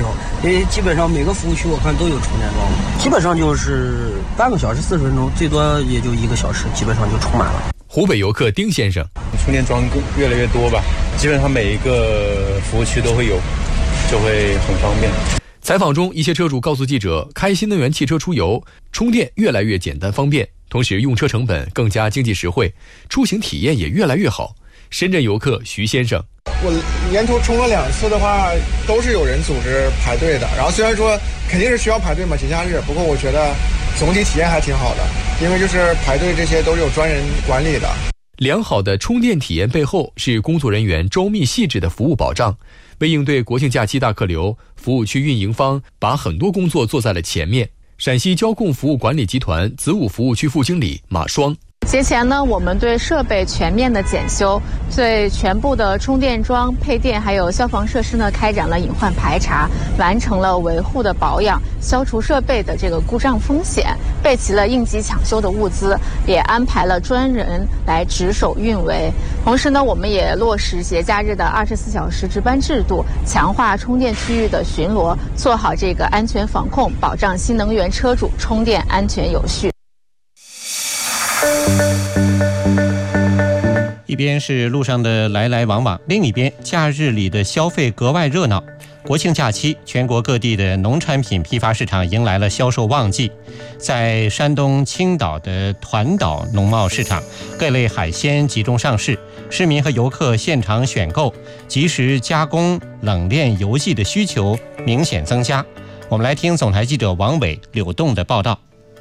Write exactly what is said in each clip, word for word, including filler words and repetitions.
有，因为基本上每个服务区我看都有充电桩，基本上就是半个小时四十分钟，最多也就一个小时，基本上就充满了。 湖北游客丁先生， 充电桩越来越多吧，基本上每一个服务区都会有，就会很方便。 采访中，一些车主告诉记者，开新能源汽车出游，充电越来越简单方便，同时用车成本更加经济实惠，出行体验也越来越好。深圳游客徐先生， 我年头充了两次的话，都是有人组织排队的。然后虽然说肯定是需要排队嘛，节假日，不过我觉得总体体验还挺好的，因为就是排队这些都是有专人管理的。 良好的充电体验背后是工作人员周密细致的服务保障。为应对国庆假期大客流，服务区运营方把很多工作做在了前面。陕西交控服务管理集团子午服务区副经理马双， 节前呢，我们对设备全面的检修，对全部的充电桩、配电还有消防设施呢开展了隐患排查，完成了维护的保养，消除设备的这个故障风险，备齐了应急抢修的物资，也安排了专人来值守运维。同时呢，我们也落实节假日的二十四小时值班制度，强化充电区域的巡逻，做好这个安全防控，保障新能源车主充电安全有序。 一边是路上的来来往往，另一边假日里的消费格外热闹。国庆假期，全国各地的农产品批发市场迎来了销售旺季。在山东青岛的团岛农贸市场，各类海鲜集中上市，市民和游客现场选购，即时加工、冷链邮寄的需求明显增加。我们来听总台记者王伟、柳栋的报道。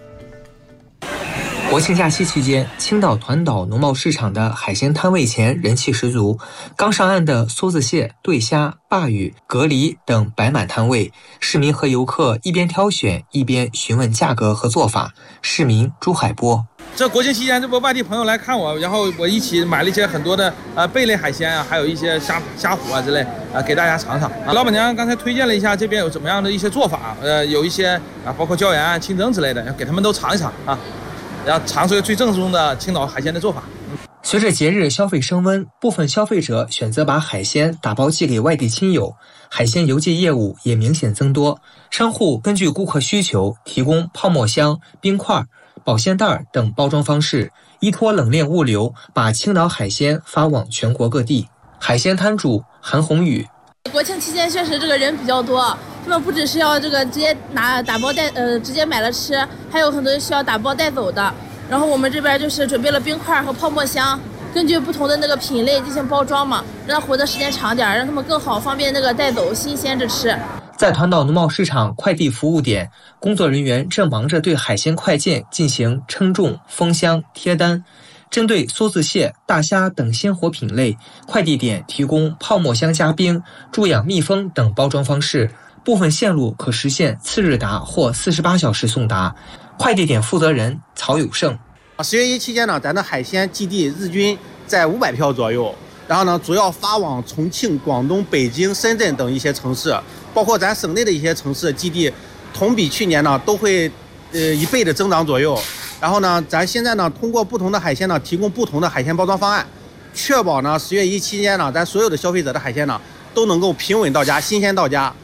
国庆假期期间，青岛团岛农贸市场的海鲜摊位前人气十足，刚上岸的梭子蟹、对虾、鲅鱼、蛤蜊等摆满摊位，市民和游客一边挑选，一边询问价格和做法。市民朱海波， 这国庆期间，这不外地朋友来看我，然后我一起买了一些很多的呃贝类海鲜啊，还有一些虾虾虎啊之类啊，给大家尝尝。啊、老板娘刚才推荐了一下这边有怎么样的一些做法，呃，有一些啊，包括椒盐、清蒸之类的，给他们都尝一尝啊。要尝出最正宗的青岛海鲜的做法。 随着节日消费升温，部分消费者选择把海鲜打包寄给外地亲友，海鲜邮寄业务也明显增多。商户根据顾客需求，提供泡沫箱、冰块、保鲜袋等包装方式，依托冷链物流，把青岛海鲜发往全国各地。海鲜摊主韩红宇， 国庆期间确实这个人比较多，他们不只是要这个直接拿打包带呃直接买了吃，还有很多需要打包带走的。然后我们这边就是准备了冰块和泡沫箱，根据不同的那个品类进行包装嘛，让它活的时间长点，让他们更好方便那个带走，新鲜着吃。 在团岛农贸市场快递服务点，工作人员正忙着对海鲜快件进行称重、封箱、贴单。针对梭子蟹、大虾等鲜活品类，快递点提供泡沫箱加冰、助氧密封等包装方式，部分线路可实现次日达或四十八小时送达。快递点负责人曹有胜， 十月一期间呢，咱的海鲜基地日均在五百票左右，然后呢，主要发往重庆、广东、北京、深圳等一些城市，包括咱省内的一些城市基地，同比去年呢都会呃一倍的增长左右。然后呢，咱现在呢通过不同的海鲜呢，提供不同的海鲜包装方案，确保呢十月一期间呢，咱所有的消费者的海鲜呢都能够平稳到家，新鲜到家。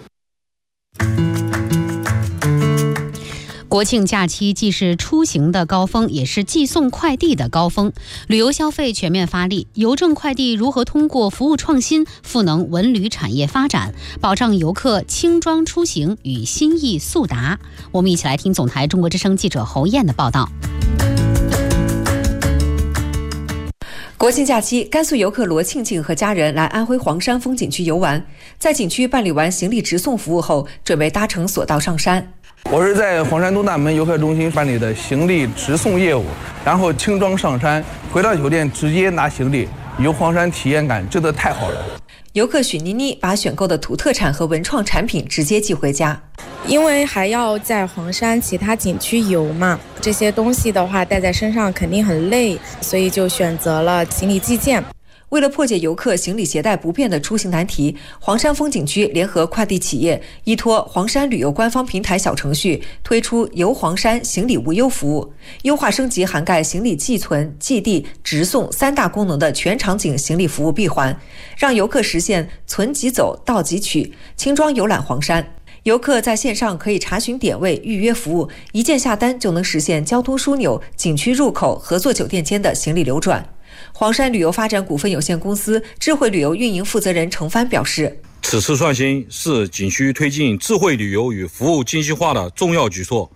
国庆假期既是出行的高峰，也是寄送快递的高峰。旅游消费全面发力，邮政快递如何通过服务创新赋能文旅产业发展，保障游客轻装出行与心意速达？我们一起来听总台中国之声记者侯燕的报道。 国庆假期，甘肃游客罗庆庆和家人来安徽黄山风景区游玩，在景区办理完行李直送服务后，准备搭乘索道上山。 我是在黄山东大门游客中心办理的行李直送业务，然后轻装上山，回到酒店直接拿行李，游黄山体验感真的太好了。 游客许妮妮把选购的土特产和文创产品直接寄回家， 因为还要在黄山其他景区游嘛，这些东西的话带在身上肯定很累，所以就选择了行李寄件。 为了破解游客行李携带不便的出行难题，黄山风景区联合快递企业，依托黄山旅游官方平台小程序，推出游黄山行李无忧服务，优化升级涵盖行李寄存、寄递、直送三大功能的全场景行李服务闭环，让游客实现存即走、到即取，轻装游览黄山。 游客在线上可以查询点位、预约服务，一键下单就能实现交通枢纽、景区入口、合作酒店间的行李流转。黄山旅游发展股份有限公司智慧旅游运营负责人程帆表示， 此次创新是景区推进智慧旅游与服务精细化的重要举措。